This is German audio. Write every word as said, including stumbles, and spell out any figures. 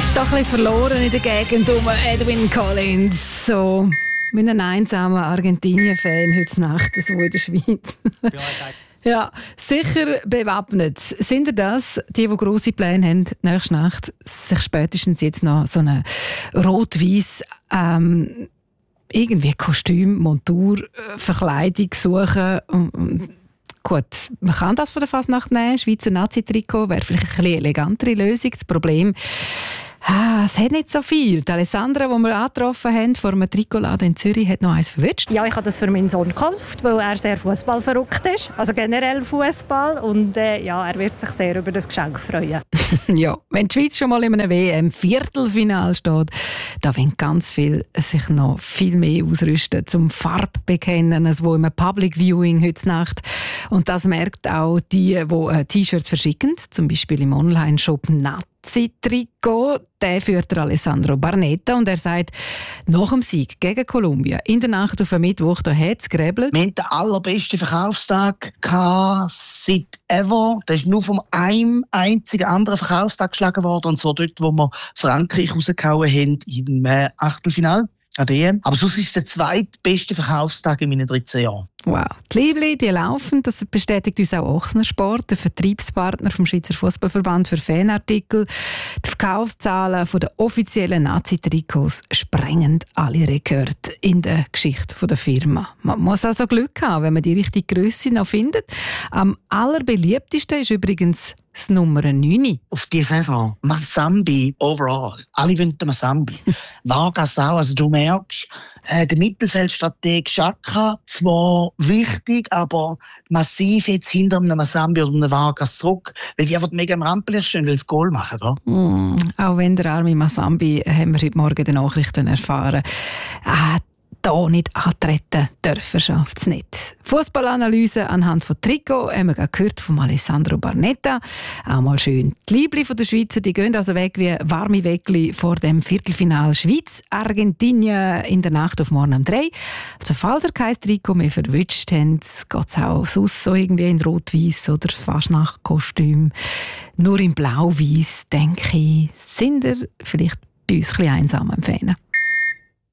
doch ein bisschen verloren in der Gegend um Edwin Collins. So wie ein einsamer Argentinien-Fan heute Nacht, so in der Schweiz. Ja, sicher bewappnet. Sind ihr das, die, die grosse Pläne haben, nächste Nacht, sich spätestens jetzt noch so eine rot-weiss ähm, irgendwie Kostüm, Montur, Verkleidung suchen? Gut, man kann das von der Fasnacht nehmen. Schweizer Nazi-Trikot wäre vielleicht eine elegantere Lösung. Das Problem, ah, es hat nicht so viel. Die Alessandra, die wir angetroffen haben vor einem Trikotladen in Zürich, hat noch eins verwünscht. Ja, ich habe das für meinen Sohn gekauft, weil er sehr fußballverrückt ist. Also generell Fußball. Und äh, ja, er wird sich sehr über das Geschenk freuen. Ja, wenn die Schweiz schon mal in einem W M-Viertelfinal steht, da wollen ganz viele sich noch viel mehr ausrüsten zum Farbbekennen, als wo im Public Viewing heute Nacht. Und das merkt auch die, die T-Shirts verschicken, zum Beispiel im Online-Shop Nazi-Trikot. Der führt der Alessandro Barnetta und er sagt, nach dem Sieg gegen Kolumbien in der Nacht auf den Mittwoch, da hat es gerebelt. Wir hatten den allerbesten Verkaufstag seit ever. Der ist nur von einem einzigen anderen Verkaufstag geschlagen worden, und zwar dort, wo wir Frankreich rausgehauen haben im äh, Achtelfinale. Aber sonst ist es der zweitbeste Verkaufstag in meinen dreizehn Jahren. Wow. Die Liebli, die laufen, das bestätigt uns auch Ochsner Sport, der Vertriebspartner vom Schweizer Fußballverband für Fanartikel. Die Verkaufszahlen der offiziellen Nazi-Trikots sprengen alle Rekorde in der Geschichte der Firma. Man muss also Glück haben, wenn man die richtige Grösse noch findet. Am allerbeliebtesten ist übrigens das Nummer neun. Auf die Saison Masambi overall. Alle wollen den Masambi. Vargas auch. Also du merkst, äh, der Mittelfeldstrateg Xhaka, zwar wichtig, aber massiv jetzt hinter einem Masambi oder einem Vargas zurück, weil die einfach mega im Rampenlicht stehen, weil sie das Goal machen. Oder? Mm, auch wenn der arme Masambi, haben wir heute Morgen in den Nachrichten erfahren, äh, da nicht antreten dürfen, schafft es nicht. Fußballanalyse anhand von Trikot haben wir gerade gehört von Alessandro Barnetta. Auch mal schön. Die Liebli von der Schweizer, die gehen also weg wie warme Weckli vor dem Viertelfinal Schweiz-Argentinien in der Nacht auf morgen um drei. Also falls ihr kein Trikot mehr verwünscht habt, geht es auch sonst so irgendwie in Rot-Weiss oder das Fasnacht-Kostüm. Nur in Blau-Weiss, denke ich, sind ihr vielleicht bei uns ein bisschen einsam am Fan.